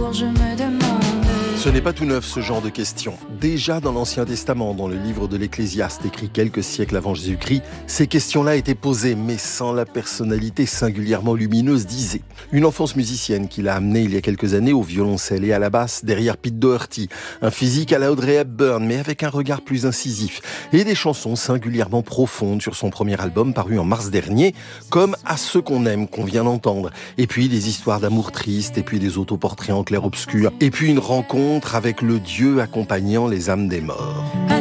jour je me demande. Ce n'est pas tout neuf, ce genre de questions. Déjà dans l'Ancien Testament, dans le livre de l'Ecclésiaste, écrit quelques siècles avant Jésus-Christ, ces questions-là étaient posées, mais sans la personnalité singulièrement lumineuse d'Isée. Une enfance musicienne qui l'a amené il y a quelques années au violoncelle et à la basse, derrière Pete Doherty. Un physique à la Audrey Hepburn, mais avec un regard plus incisif. Et des chansons singulièrement profondes sur son premier album paru en mars dernier, comme À ceux qu'on aime, qu'on vient d'entendre. Et puis des histoires d'amour triste, et puis des autoportraits en clair-obscur. Et puis une rencontre avec le Dieu accompagnant les âmes des morts.